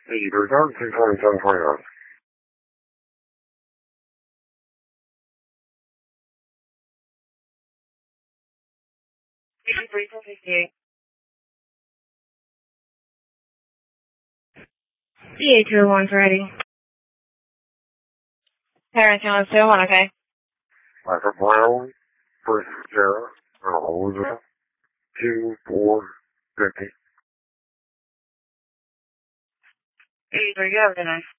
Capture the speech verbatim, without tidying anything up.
Hey, there's on two twenty-seven twenty-nine. fifty-three fifty-eight. D A two one ready. Parents, let's do one, okay? Michael Brown, first Sarah, Elizabeth, two, four, fifty. eighty-three, you have a good night.